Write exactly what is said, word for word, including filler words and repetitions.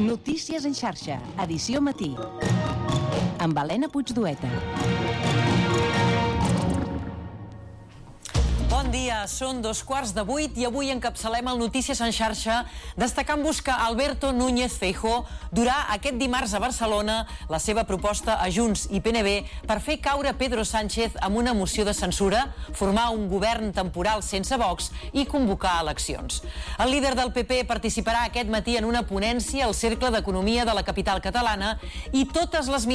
Notícies en xarxa, edició matí. Amb Helena Puigdueta. Bon dia, són dos quarts de vuit i avui encapçalem el Notícies en xarxa destacant-vos que Alberto Núñez Feijóo durà aquest dimarts a Barcelona la seva proposta a Junts i P N B per fer caure Pedro Sánchez amb una moció de censura, formar un govern temporal sense Vox i convocar eleccions. El líder del P P participarà aquest matí en una ponència al Cercle d'Economia de la capital catalana i totes les